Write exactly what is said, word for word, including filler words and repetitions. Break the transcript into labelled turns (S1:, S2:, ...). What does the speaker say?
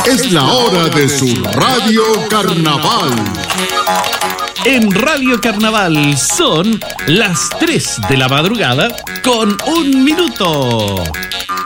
S1: Es la hora de su Radio Carnaval.
S2: En Radio Carnaval son las tres de la madrugada con un minuto.